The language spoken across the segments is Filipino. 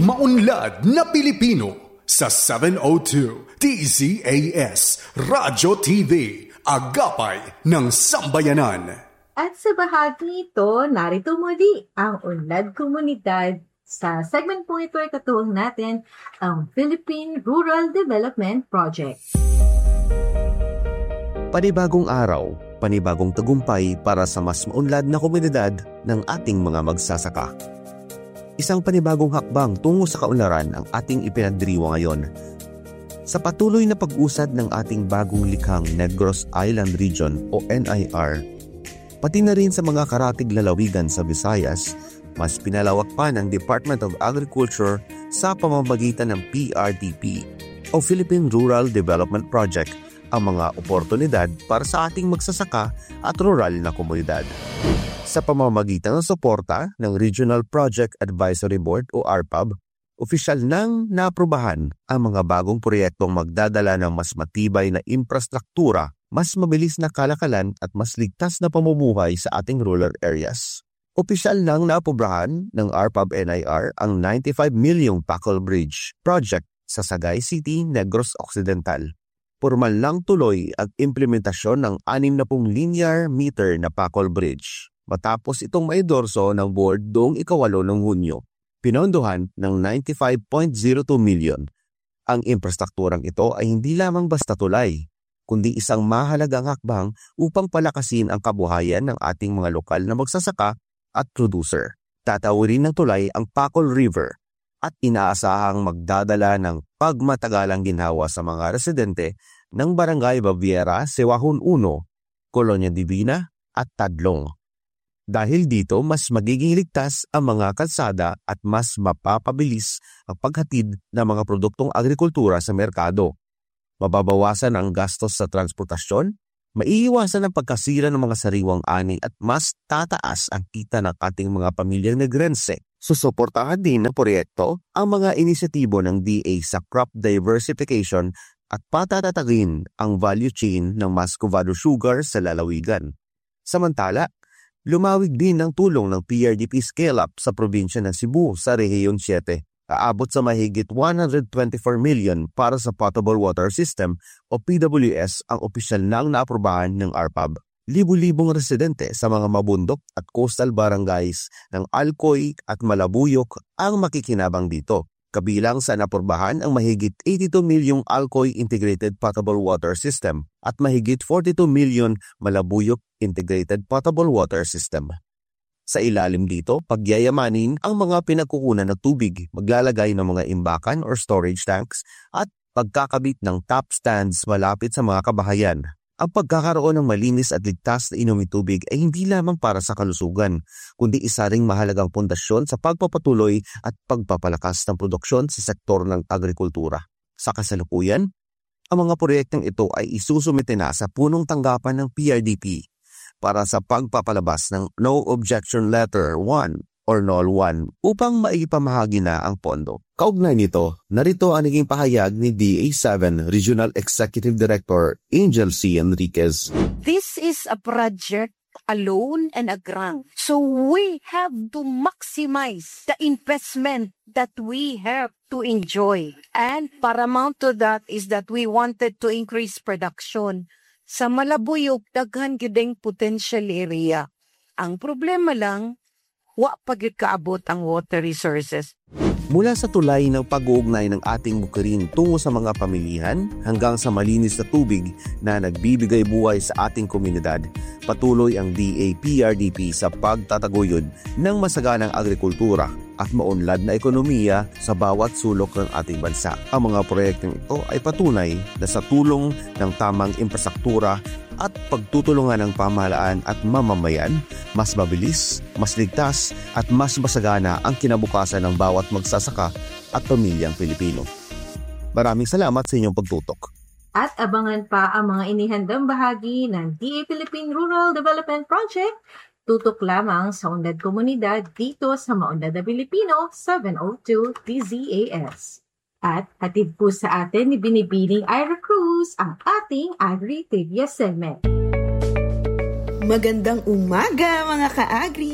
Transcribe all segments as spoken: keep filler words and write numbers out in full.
maunlad na Pilipino sa seven oh two D Z A S Radyo T V, agapay ng sambayanan. At sa bahagi ito, narito muli ang Unlad Komunidad. Sa segment po ito ay katuwang natin ang Philippine Rural Development Project. Panibagong araw, panibagong tagumpay para sa mas maunlad na komunidad ng ating mga magsasaka. Isang panibagong hakbang tungo sa kaunlaran ang ating ipinagdiriwang ngayon. Sa patuloy na pag-usad ng ating bagong likhang Negros Island Region o N I R, pati na rin sa mga karatig lalawigan sa Visayas, mas pinalawak pa ng Department of Agriculture sa pamamagitan ng P R D P o Philippine Rural Development Project ang mga oportunidad para sa ating magsasaka at rural na komunidad. Sa pamamagitan ng suporta ng Regional Project Advisory Board o R P A B, opisyal nang naaprubahan ang mga bagong proyektong magdadala ng mas matibay na infrastruktura, mas mabilis na kalakalan at mas ligtas na pamumuhay sa ating rural areas. Opisyal nang naaprubahan ng R P A B N I R ang ninety-five milyong Pacol Bridge project sa Sagay City, Negros Occidental. Formal lang tuloy ang implementasyon ng sixty linear meter na Pacol Bridge. Matapos itong maidorso ng board noong ikawalo ng Hunyo, pinondohan ng ninety-five point zero two milyon. Ang infrastrukturang ito ay hindi lamang basta tulay, kundi isang mahalagang hakbang upang palakasin ang kabuhayan ng ating mga lokal na magsasaka at producer. Tatawirin ng tulay ang Pacol River at inaasahang magdadala ng pagmatagalang ginhawa sa mga residente ng Barangay Baviera, Sewahun one, Colonia Divina at Tadlong. Dahil dito, mas magiging ligtas ang mga kalsada at mas mapapabilis ang paghatid ng mga produktong agrikultura sa merkado. Mababawasan ang gastos sa transportasyon, maiiwasan ang pagkasira ng mga sariwang ani at mas tataas ang kita ng ating mga pamilyang negrense. Susuportahan din ng proyekto ang mga inisyatibo ng D A sa crop diversification at patatatagin ang value chain ng muscovado sugar sa lalawigan. Samantala, lumawig din ang tulong ng P R D P scale-up sa probinsya ng Cebu sa Rehiyon seven. Aabot sa mahigit one hundred twenty-four million para sa potable water system o P W S ang opisyal nang naaprubahan ng R P A B. Libu-libong residente sa mga mabundok at coastal barangays ng Alcoy at Malabuyok ang makikinabang dito. Kabilang sa napurbahan ang mahigit eighty-two milyong Alcoy Integrated Potable Water System at mahigit forty-two milyon Malabuyok Integrated Potable Water System. Sa ilalim dito, pagyayamanin ang mga pinagkukunan ng tubig, maglalagay ng mga imbakan or storage tanks at pagkakabit ng tap stands malapit sa mga kabahayan. Ang pagkakaroon ng malinis at ligtas na inumin tubig ay hindi lamang para sa kalusugan, kundi isa ring mahalagang pundasyon sa pagpapatuloy at pagpapalakas ng produksyon sa sektor ng agrikultura. Sa kasalukuyan, ang mga proyektong ito ay isusumite na sa punong tanggapan ng P R D P para sa pagpapalabas ng No Objection Letter one or N O L one upang maipamahagi na ang pondo. Kaugnay nito, narito ang naging pahayag ni D A seven Regional Executive Director Angel C. Enriquez. This is a project, a loan and a grant. So we have to maximize the investment that we have to enjoy. And paramount to that is that we wanted to increase production. Sa Malabuyog, daghan gideng potential area. Ang problema lang, wa pagid kaabot ang water resources. Mula sa tulay ng pag-uugnay ng ating bukirin tungo sa mga pamilihan hanggang sa malinis na tubig na nagbibigay buhay sa ating komunidad, patuloy ang D A P R D P sa pagtataguyod ng masaganang agrikultura at maunlad na ekonomiya sa bawat sulok ng ating bansa. Ang mga proyektong ito ay patunay na sa tulong ng tamang infrastruktura at pagtutulungan ng pamahalaan at mamamayan, mas mabilis, mas ligtas at mas masagana ang kinabukasan ng bawat magsasaka at pamilyang Pilipino. Maraming salamat sa inyong pagtutok. At abangan pa ang mga inihandang bahagi ng D A Philippine Rural Development Project. Tutok lamang sa Unlad Komunidad dito sa Maunlad na Pilipino seven oh two D Z A S. At hatid po sa atin ni Binibining Ira Cruz ang ating Agri-Trivia segment. Magandang umaga mga ka-agri!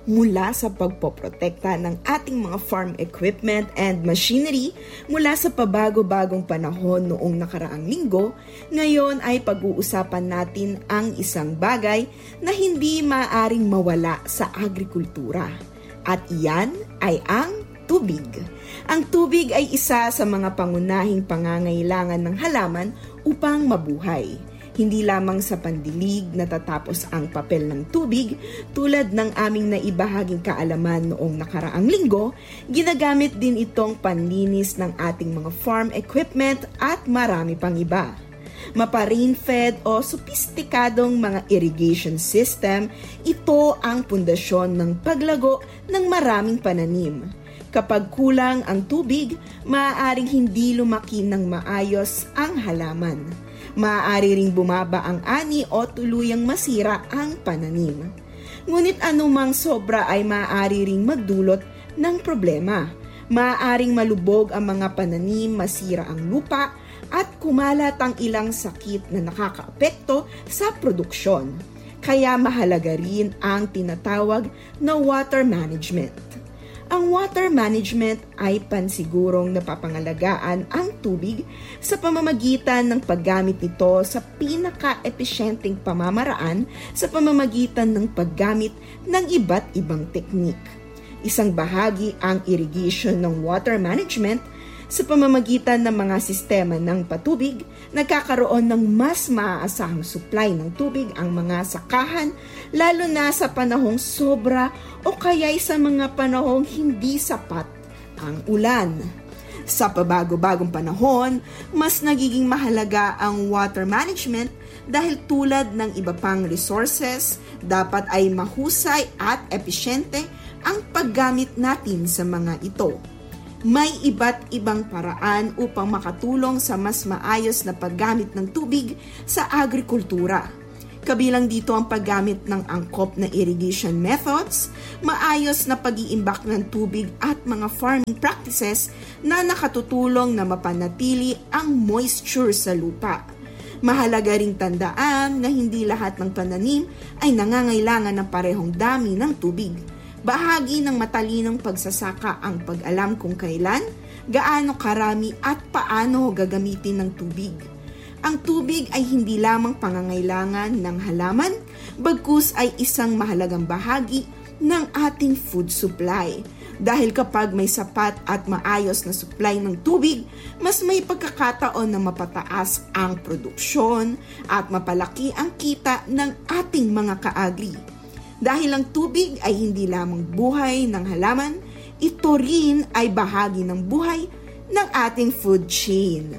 mula sa pagpoprotekta ng ating mga farm equipment and machinery mula sa pabago-bagong panahon noong nakaraang linggo, ngayon ay pag-uusapan natin ang isang bagay na hindi maaaring mawala sa agrikultura. At iyan ay ang tubig. Ang tubig ay isa sa mga pangunahing pangangailangan ng halaman upang mabuhay. Hindi lamang sa pandilig natatapos ang papel ng tubig, tulad ng aming naibahaging kaalaman noong nakaraang linggo, ginagamit din itong panlinis ng ating mga farm equipment at marami pang iba. Mapa-rain-fed o sopistikadong mga irrigation system, ito ang pundasyon ng paglago ng maraming pananim. Kapag kulang ang tubig, maaaring hindi lumaki ng maayos ang halaman. Maaari ring bumaba ang ani o tuluyang masira ang pananim. Ngunit anumang sobra ay maaari ring magdulot ng problema. Maaaring malubog ang mga pananim, masira ang lupa, at kumalat ang ilang sakit na nakakaapekto sa produksyon. Kaya mahalaga rin ang tinatawag na water management. Ang water management ay pansigurong napapangalagaan ang tubig sa pamamagitan ng paggamit nito sa pinaka-epesyenteng pamamaraan sa pamamagitan ng paggamit ng iba't ibang teknik. Isang bahagi ang irrigation ng water management sa pamamagitan ng mga sistema ng patubig, nagkakaroon ng mas maaasahang supply ng tubig ang mga sakahan, lalo na sa panahong sobra o kaya'y sa mga panahong hindi sapat ang ulan. Sa pabago-bagong panahon, mas nagiging mahalaga ang water management dahil tulad ng iba pang resources, dapat ay mahusay at epesyente ang paggamit natin sa mga ito. May iba't ibang paraan upang makatulong sa mas maayos na paggamit ng tubig sa agrikultura. Kabilang dito ang paggamit ng angkop na irrigation methods, maayos na pag-iimbak ng tubig at mga farming practices na nakatutulong na mapanatili ang moisture sa lupa. Mahalaga ring tandaan na hindi lahat ng pananim ay nangangailangan ng parehong dami ng tubig. Bahagi ng matalinong pagsasaka ang pag-alam kung kailan, gaano karami at paano gagamitin ng tubig. Ang tubig ay hindi lamang pangangailangan ng halaman, bagkus ay isang mahalagang bahagi ng ating food supply. Dahil kapag may sapat at maayos na supply ng tubig, mas may pagkakataon na mapataas ang produksyon at mapalaki ang kita ng ating mga kaagri. Dahil ang tubig ay hindi lamang buhay ng halaman, ito rin ay bahagi ng buhay ng ating food chain.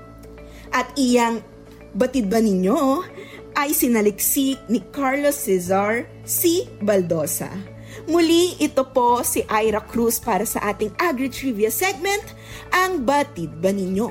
At iyang batid ba ninyo ay sinaliksik ni Carlos Cesar C. Baldosa. Muli, ito po si Ira Cruz para sa ating Agri-Trivia segment, ang batid ba ninyo?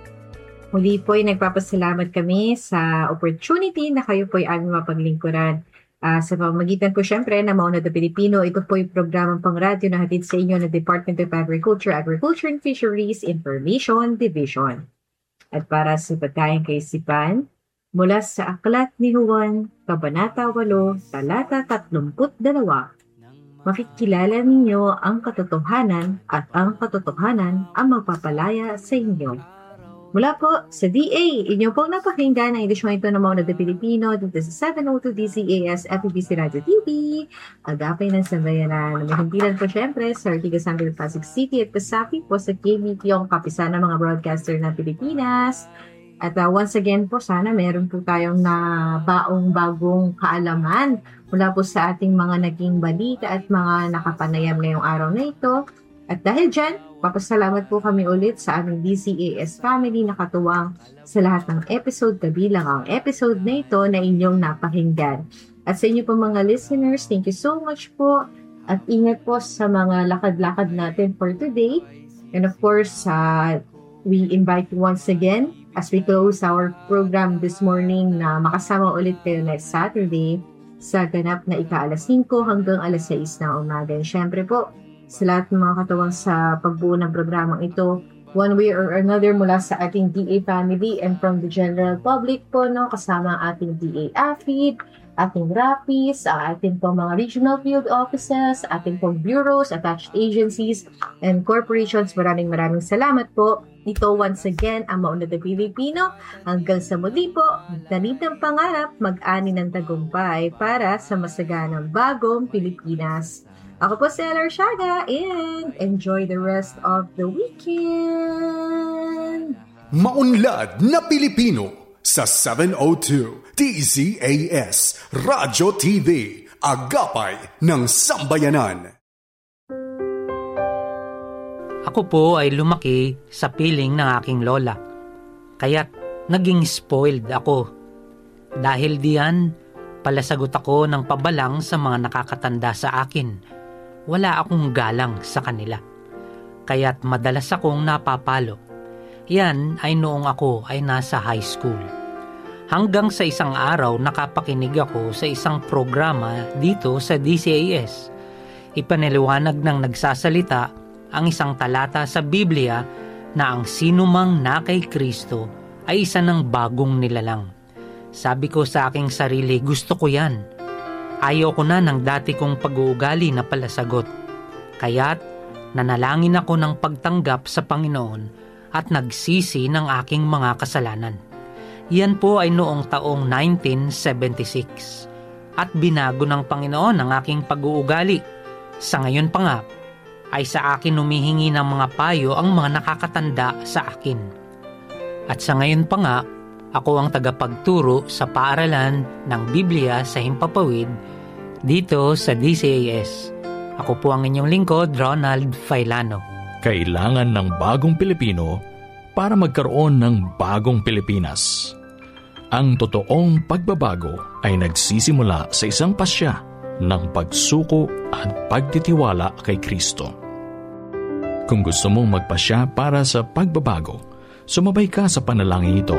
Muli po ay nagpapasalamat kami sa opportunity na kayo po ay aming mapaglingkuran. Uh, sa pamamagitan po syempre na Mauna de Pilipino, ito po yung programang pangradyo na hatid sa inyo ng Department of Agriculture, Agriculture and Fisheries Information Division. At para sa pagkain kaisipan, mula sa Aklat ni Juan, Kabanata eight, Talata thirty-two, makikilala ninyo ang katotohanan at ang katotohanan ang magpapalaya sa inyo. Mula po sa D A, inyo pong napakinggan ang edisyon ito ng Mauna de Pilipino dito sa seven oh two D Z A S F E B C Radio T V, agapay ng sambayanan. May himpilan po syempre sa Ortigas San Pasig City at Pasapi po sa K B P yung kapisan ng mga broadcaster ng Pilipinas. At uh, once again po, sana meron po tayong na baong bagong kaalaman mula po sa ating mga naging balita at mga nakapanayam ngayong araw na ito. At dahil dyan, papasalamat po kami ulit sa aming D Z A S family na katuwang sa lahat ng episode kabilang ang episode na ito na inyong napakinggan. At sa inyo po mga listeners, thank you so much po at ingat po sa mga lakad-lakad natin for today. And of course, uh, we invite you once again as we close our program this morning na makasama ulit kayo next Saturday sa ganap na ika-alas singko hanggang alas sais ng umaga. And syempre po, sa lahat ng mga katawang sa pagbuo ng programang ito, one way or another mula sa ating D A family and from the general public po, no, kasama ang ating D A A F I D, ating RAPIS, uh, ating po mga regional field offices, ating po bureaus, attached agencies, and corporations. Maraming maraming salamat po. Ito once again ang Maunlad na Pilipino. Hanggang sa muli po, magtanid ng pangarap, mag-ani ng tagumpay para sa masaganang bagong Pilipinas. Ako po si Ella Arsiaga and enjoy the rest of the weekend! Maunlad na Pilipino sa seven oh two D Z A S Radyo T V, Agapay ng Sambayanan. Ako po ay lumaki sa piling ng aking lola. Kaya't naging spoiled ako. Dahil diyan, palasagot ako ng pabalang sa mga nakakatanda sa akin. Wala akong galang sa kanila. Kaya't madalas akong napapalo. Yan ay noong ako ay nasa high school. Hanggang sa isang araw nakapakinig ako sa isang programa dito sa D C A S. Ipaniliwanag ng nagsasalita ang isang talata sa Biblia na ang sinumang na kay Kristo ay isa ng bagong nilalang. Sabi ko sa aking sarili, gusto ko yan. Ayaw ko na ng dati kong pag-uugali na palasagot. Kaya't nanalangin ako ng pagtanggap sa Panginoon at nagsisi ng aking mga kasalanan. Yan po ay noong taong nineteen seventy-six. At binago ng Panginoon ang aking pag-uugali. Sa ngayon pa nga, ay sa akin humihingi ng mga payo ang mga nakakatanda sa akin. At sa ngayon pa nga, ako ang tagapagturo sa paaralan ng Biblia sa Himpapawid dito sa D C A S. Ako po ang inyong lingkod, Ronald Failano. Kailangan ng bagong Pilipino para magkaroon ng bagong Pilipinas. Ang totoong pagbabago ay nagsisimula sa isang pasya ng pagsuko at pagtitiwala kay Kristo. Kung gusto mong magpasya para sa pagbabago, sumabay ka sa panalangin ito.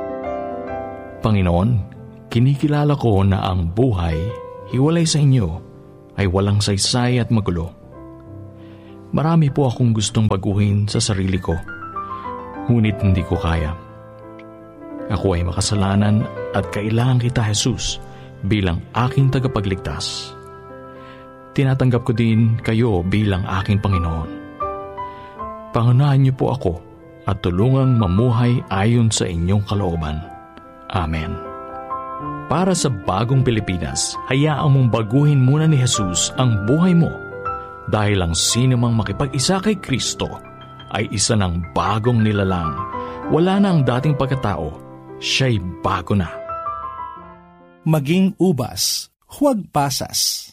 Panginoon, kinikilala ko na ang buhay, hiwalay sa inyo, ay walang saysay at magulo. Marami po akong gustong baguhin sa sarili ko, ngunit hindi ko kaya. Ako ay makasalanan at kailangan kita, Jesus, bilang aking tagapagligtas. Tinatanggap ko din kayo bilang aking Panginoon. Pangunahan niyo po ako at tulungang mamuhay ayon sa inyong kalooban. Amen. Para sa bagong Pilipinas, hayaan mong baguhin muna ni Jesus ang buhay mo dahil ang sinumang makipag-isa kay Kristo ay isa ng bagong nilalang. Wala na ang dating pagkatao, siya'y bago na. Maging ubas, huwag pasas.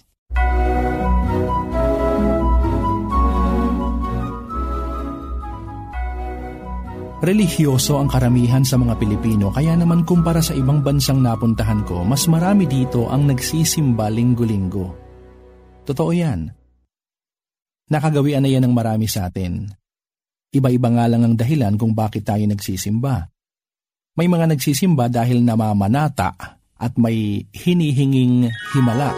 Relihiyoso ang karamihan sa mga Pilipino, kaya naman kumpara sa ibang bansang napuntahan ko, mas marami dito ang nagsisimba linggo-linggo. Totoo yan. Nakagawian na yan ng marami sa atin. Iba-iba nga lang ang dahilan kung bakit tayo nagsisimba. May mga nagsisimba dahil namamanata at may hinihinging himala.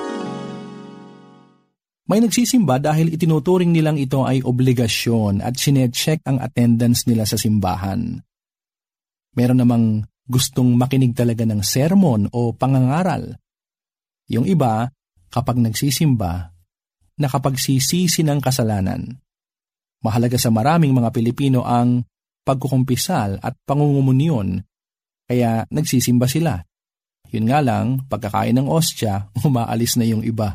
May nagsisimba dahil itinuturing nilang ito ay obligasyon at sinecheck ang attendance nila sa simbahan. Meron namang gustong makinig talaga ng sermon o pangangaral. Yung iba, kapag nagsisimba, nakapagsisisi ng kasalanan. Mahalaga sa maraming mga Pilipino ang pagkukumpisal at pangungumunyon, kaya nagsisimba sila. Yun nga lang, pagkakain ng ostya, umaalis na yung iba.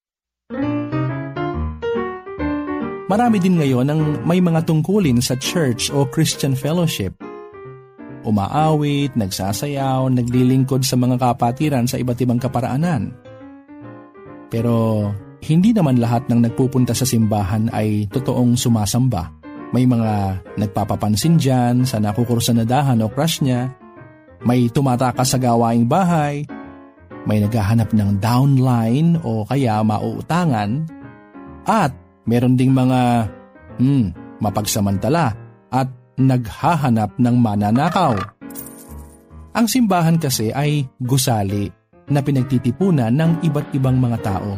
Marami din ngayon ang may mga tungkulin sa church o Christian fellowship. Umaawit, nagsasayaw, naglilingkod sa mga kapatiran sa iba't ibang kaparaanan. Pero hindi naman lahat ng nagpupunta sa simbahan ay totoong sumasamba. May mga nagpapapansin dyan sa nakukursanadahan o crush niya. May tumatakas sa gawaing bahay. May naghahanap ng downline o kaya mauutangan. At meron ding mga hmm, mapagsamantala at naghahanap ng mananakaw. Ang simbahan kasi ay gusali na pinagtitipunan ng iba't ibang mga tao.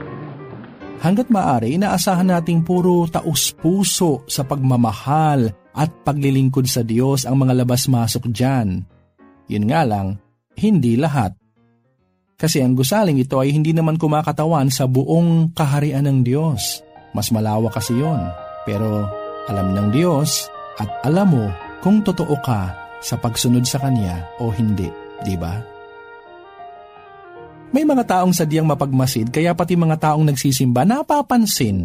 Hanggat maaari, inaasahan nating puro taus-puso sa pagmamahal at paglilingkod sa Diyos ang mga labas-masok dyan. Yun nga lang, hindi lahat. Kasi ang gusaling ito ay hindi naman kumakatawan sa buong kaharian ng Diyos. Mas malawak kasi yun. Pero alam ng Diyos at alam mo kung totoo ka sa pagsunod sa Kanya o hindi, di ba? May mga taong sadyang mapagmasid kaya pati mga taong nagsisimba napapansin.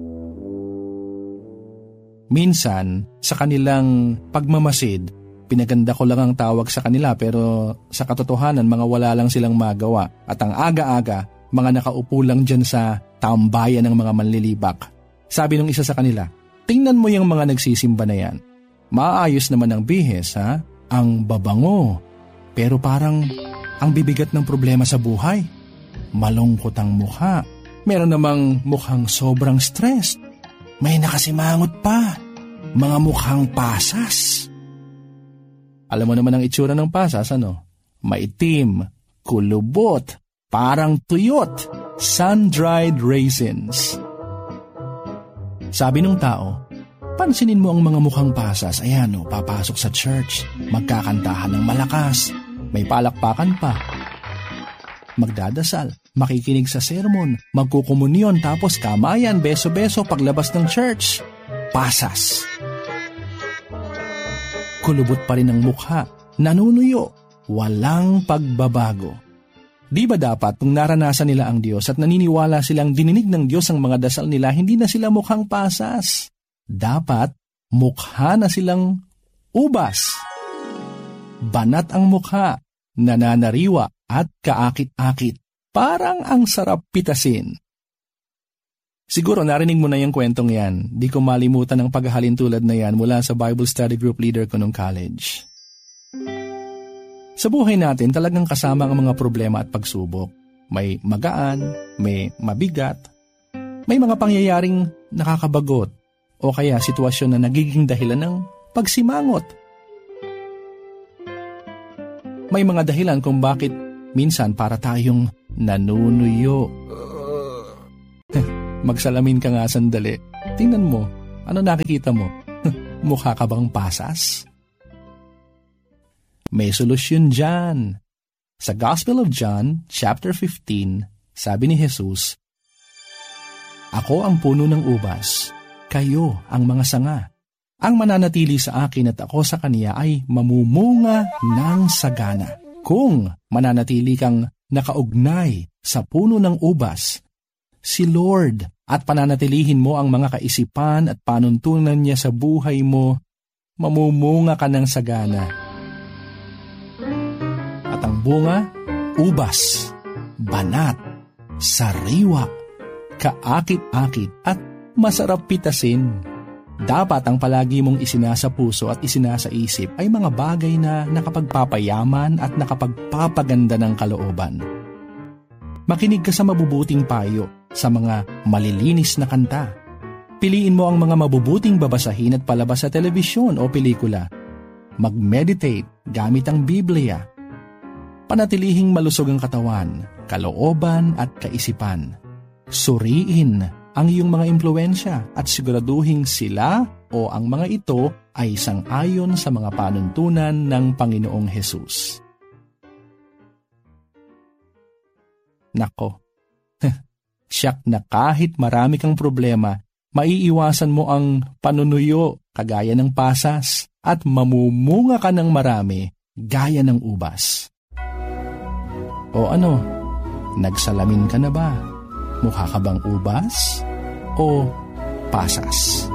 Minsan, sa kanilang pagmamasid, pinaganda ko lang ang tawag sa kanila pero sa katotohanan mga wala lang silang magawa at ang aga-aga, mga nakaupo lang dyan sa tambayan ng mga manlilibak. Sabi nung isa sa kanila, tingnan mo yung mga nagsisimba na yan. Maayos naman ang bihes, ha? Ang babango. Pero parang ang bibigat ng problema sa buhay. Malungkot ang mukha. Meron namang mukhang sobrang stressed. May nakasimangot pa. Mga mukhang pasas. Alam mo naman ang itsura ng pasas, ano? Maitim, kulubot, parang tuyot, sun-dried raisins. Sabi nung tao, pansinin mo ang mga mukhang pasas. Ayan o, papasok sa church, magkakantahan ng malakas, may palakpakan pa. Magdadasal, makikinig sa sermon, magkukomunyon tapos kamayan, beso-beso paglabas ng church. Pasas. Kulubot pa rin ang mukha, nanunuyo, walang pagbabago. Di ba dapat kung naranasan nila ang Diyos at naniniwala silang dininig ng Diyos ang mga dasal nila, hindi na sila mukhang pasas? Dapat mukha na silang ubas. Banat ang mukha, nananariwa at kaakit-akit. Parang ang sarap pitasin. Siguro narinig mo na yung kwentong yan. Di ko malimutan ang paghahalin tulad na yan mula sa Bible study group leader ko nung college. Sa buhay natin talagang kasama ang mga problema at pagsubok. May magaan, may mabigat, may mga pangyayaring nakakabagot o kaya sitwasyon na nagiging dahilan ng pagsimangot. May mga dahilan kung bakit minsan para tayong nanunuyo. Magsalamin ka nga sandali. Tingnan mo, ano nakikita mo? Mukha ka bang pasas? May solusyon dyan. Sa Gospel of John, chapter fifteen, sabi ni Jesus, ako ang puno ng ubas, kayo ang mga sanga. Ang mananatili sa akin at ako sa kaniya ay mamumunga ng sagana. Kung mananatili kang nakaugnay sa puno ng ubas, si Lord at pananatilihin mo ang mga kaisipan at panuntunan niya sa buhay mo, mamumunga ka ng sagana. At ang bunga, ubas, banat, sariwa, kaakit-akit at masarap pitasin. Dapat ang palagi mong isinasa puso at isinasa isip ay mga bagay na nakapagpapayaman at nakapagpapaganda ng kalooban. Makinig ka sa mabubuting payo, sa mga malilinis na kanta. Piliin mo ang mga mabubuting babasahin at palabas sa telebisyon o pelikula. Mag-meditate gamit ang Biblia. Panatilihing malusog ang katawan, kalooban at kaisipan. Suriin ang iyong mga impluensya at siguraduhing sila o ang mga ito ay sang-ayon sa mga panuntunan ng Panginoong Hesus. Nako, siyak na kahit marami kang problema, maiiwasan mo ang panunuyo kagaya ng pasas at mamumunga ka ng marami gaya ng ubas. O ano, nagsalamin ka na ba? Mukha ka bang ubas o pasas?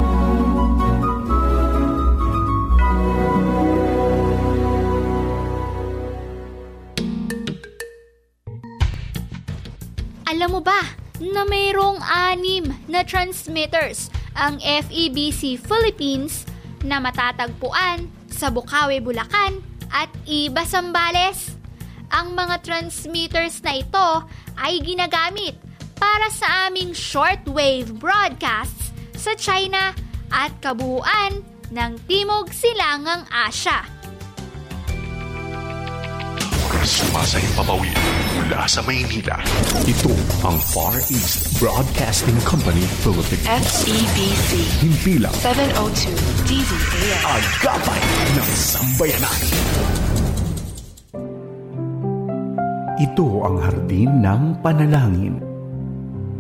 Alam mo ba na mayroong anim na transmitters ang F E B C Philippines na matatagpuan sa Bukawi, Bulacan at Iba, Zambales? Ang mga transmitters na ito ay ginagamit para sa aming shortwave broadcasts sa China at kabuuan ng Timog Silangang Asya. Sumasayang papawid mula sa Maynila. Ito ang Far East Broadcasting Company Philippines. F E B C. Himpilang seven oh two D Z A S. Agapay ng Sambayanan. Ito ang hardin ng panalangin